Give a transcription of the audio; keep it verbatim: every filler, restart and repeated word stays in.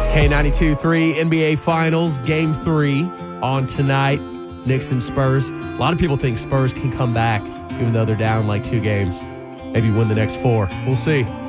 K ninety-two three N B A Finals, Game three on tonight. Knicks and Spurs. A lot of people think Spurs can come back, even though they're down like two games. Maybe win the next four. We'll see.